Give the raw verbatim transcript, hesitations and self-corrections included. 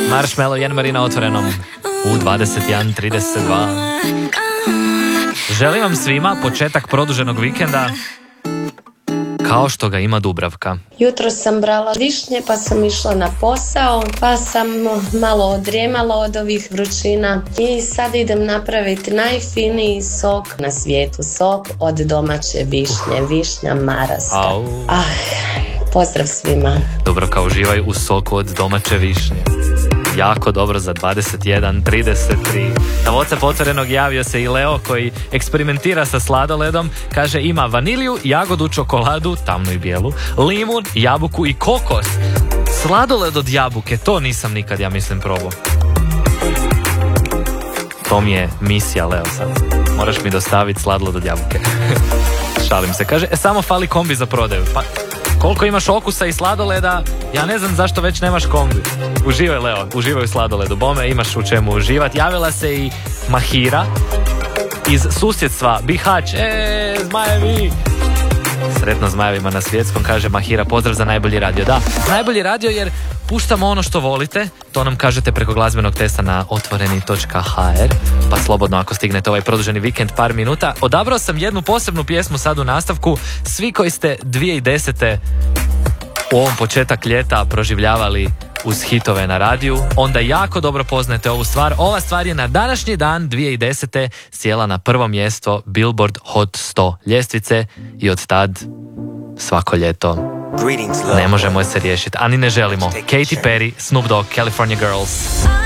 Marshmallow i Anne Marie na otvorenom u dvadeset jedan trideset dva. Želim vam svima početak produženog vikenda kao što ga ima Dubravka. Jutro sam brala višnje pa sam išla na posao, pa sam malo odrijemala od ovih vrućina i sad idem napraviti najfiniji sok na svijetu, sok od domaće višnje, višnja maraska. Au. Ah, pozdrav svima. Dubravka, uživaj u soku od domaće višnje. Jako dobro za dvadeset jedan trideset tri. Na WhatsApp otvorenog javio se i Leo koji eksperimentira sa sladoledom. Kaže ima vaniliju, jagodu, čokoladu, tamnu i bijelu, limun, jabuku i kokos. Sladoled od jabuke, to nisam nikad, ja mislim, probao. To mi je misija, Leo, sad. Moraš mi dostaviti sladoled od jabuke. Šalim se. Kaže, e, samo fali kombi za prodaju. Pa koliko imaš okusa i sladoleda, ja ne znam zašto već nemaš kombi. Uživaj, Leo, uživaj u sladoledu. Bome, imaš u čemu uživati. Javila se i Mahira iz susjedstva Bihać. E, zmajevi! Sretno zmajevima na svjetskom, kaže Mahira, pozdrav za najbolji radio. Da, najbolji radio jer puštamo ono što volite, to nam kažete preko glazbenog testa na otvoreni točka ha er, pa slobodno ako stignete ovaj produženi vikend par minuta. Odabrao sam jednu posebnu pjesmu sad u nastavku. Svi koji ste dvije tisuće desete u ovom početak ljeta proživljavali uz hitove na radiju, onda jako dobro poznajete ovu stvar. Ova stvar je na današnji dan dvije tisuće desete sjela na prvo mjesto Billboard Hot sto ljestvice i od tad svako ljeto ne možemo je se riješiti, a ni ne želimo. Katy Perry, Snoop Dogg, California Girls.